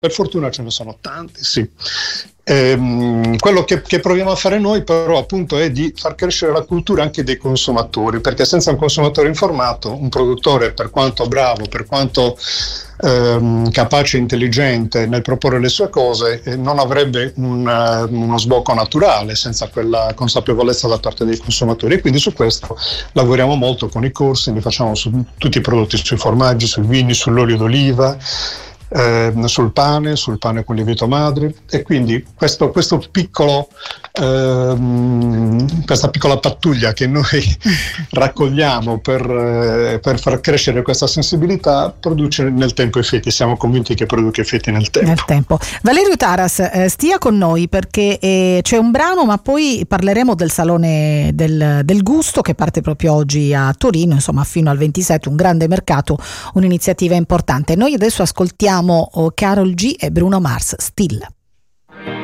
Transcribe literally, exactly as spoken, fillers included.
Per fortuna ce ne sono tanti, sì. Ehm, quello che, che proviamo a fare noi però appunto è di far crescere la cultura anche dei consumatori, perché senza un consumatore informato, un produttore, per quanto bravo, per quanto ehm, capace e intelligente nel proporre le sue cose, eh, non avrebbe un, uh, uno sbocco naturale senza quella consapevolezza da parte dei consumatori. E quindi su questo lavoriamo molto con i corsi, li facciamo su tutti i prodotti, sui formaggi, sui vini, sull'olio d'oliva, Eh, sul pane, sul pane con lievito madre, e quindi questo, questo piccolo ehm, questa piccola pattuglia che noi raccogliamo per, eh, per far crescere questa sensibilità produce nel tempo effetti, siamo convinti che produca effetti nel tempo. Nel tempo. Valerio Taras, eh, stia con noi perché eh, c'è un brano, ma poi parleremo del Salone del, del Gusto che parte proprio oggi a Torino, insomma fino al ventisette, un grande mercato, un'iniziativa importante. Noi adesso ascoltiamo Karol G e Bruno Mars, Still.